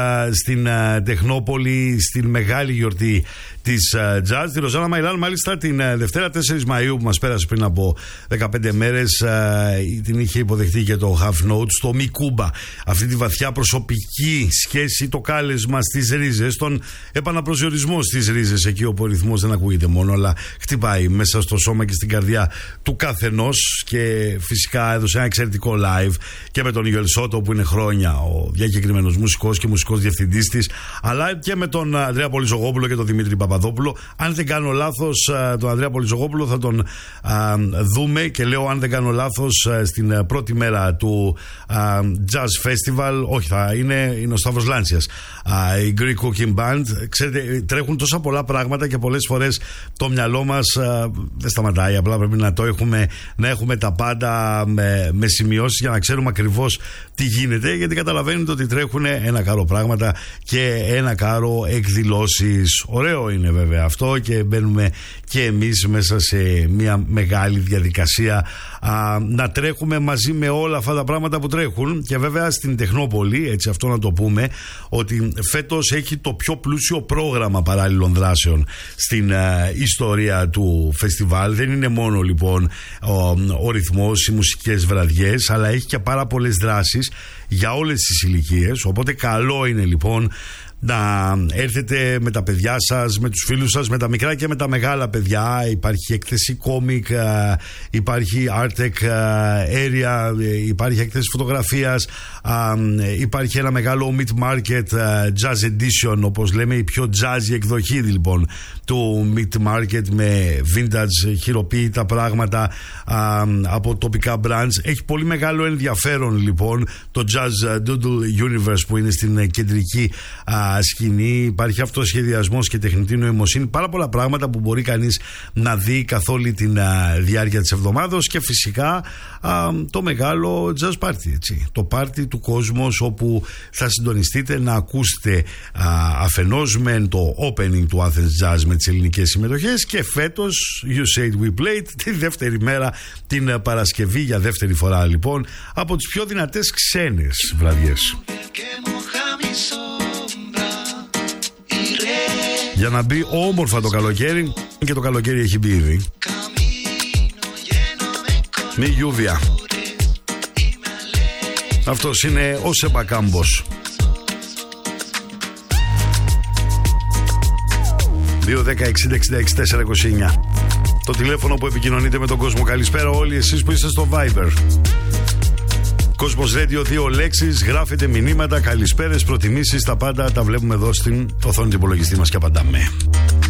στην Τεχνόπολη, στην μεγάλη γιορτή της jazz. Τη Ροζάνα Μαϊλάν, μάλιστα, την Δευτέρα 4 Μαΐου που μας πέρασε πριν από 15 μέρες, την είχε υποδεχτεί και το Half Note στο Μικούμπα. Αυτή τη βαθιά προσωπική σχέση, το κάλεσμα στις ρίζες, τον επαναπροσδιορισμό στις ρίζες, εκεί όπου ο ρυθμός δεν ακούγεται μόνο, αλλά χτυπάει μέσα στο σώμα και στην καρδιά του καθενός. Και φυσικά έδωσε ένα εξαιρετικό live και με τον Ιωελ Σότο, που είναι χρόνια ο διακεκριμένος μουσικός και μουσικός διευθυντής της, αλλά και με τον Ανδρέα Πολυζογόπουλο και τον Δημήτρη Παπαδόπουλο. Αν δεν κάνω λάθος, τον Ανδρέα Πολυζογόπουλο θα τον δούμε, και λέω αν δεν κάνω λάθος, στην πρώτη μέρα του Jazz Festival. Όχι, θα είναι ο Σταύρος Λάντσιας, η Greek Cooking Band. Ξέρετε, τρέχουν τόσα πολλά πράγματα και πολλές φορές το μυαλό μας δεν σταματάει. Απλά πρέπει να έχουμε τα πάντα με σημειώσεις για να ξέρουμε ακριβώς τι γίνεται, γιατί καταλαβαίνετε ότι τρέχουν ένα κάρο πράγματα και ένα κάρο εκδηλώσεις. Ωραίο είναι βέβαια αυτό, και μπαίνουμε και εμείς μέσα σε μια μεγάλη διαδικασία να τρέχουμε μαζί με όλα αυτά τα πράγματα που τρέχουν. Και βέβαια στην Τεχνόπολη, έτσι αυτό να το πούμε, ότι φέτος έχει το πιο πλούσιο πρόγραμμα παράλληλων δράσεων στην ιστορία του φεστιβάλ. Δεν είναι μόνο λοιπόν ο ρυθμός, οι μουσικές βραδιές, αλλά έχει και πάρα πολλές δράσεις για όλες τις ηλικίες. Οπότε καλό είναι λοιπόν να έρθετε με τα παιδιά σας, με τους φίλους σας, με τα μικρά και με τα μεγάλα παιδιά. Υπάρχει έκθεση κόμικ, υπάρχει Artec area, υπάρχει έκθεση φωτογραφίας, υπάρχει ένα μεγάλο Meat Market Jazz Edition, όπως λέμε, η πιο jazzy εκδοχή λοιπόν του Meat Market, με vintage χειροποίητα πράγματα από τοπικά brands. Έχει πολύ μεγάλο ενδιαφέρον λοιπόν το Jazz Doodle Universe που είναι στην κεντρική σκηνή. Υπάρχει αυτοσχεδιασμός και τεχνητή νοημοσύνη, πάρα πολλά πράγματα που μπορεί κανείς να δει καθ' όλη τη διάρκεια της εβδομάδος. Και φυσικά το μεγάλο jazz party, έτσι, το party του κόσμος, όπου θα συντονιστείτε να ακούσετε αφενός με το opening του Athens Jazz με τις ελληνικές συμμετοχές, και φέτος You Said We Played τη δεύτερη μέρα, την Παρασκευή, για δεύτερη φορά λοιπόν, από τις πιο δυνατές ξένες βραδιές. Για να μπει όμορφα το καλοκαίρι, και το καλοκαίρι έχει μπει ήδη. Μη Γιούβια. Αυτός είναι ο Σέμπα Κάμπος. 2-10-60-66-429. Το τηλέφωνο που επικοινωνείτε με τον κόσμο. Καλησπέρα όλοι εσείς που είστε στο Viber. Κόσμος Radio, 2 λέξεις, γράφετε μηνύματα, καλησπέρες, προτιμήσεις, τα πάντα τα βλέπουμε εδώ στην οθόνη του υπολογιστή μας και απαντάμε.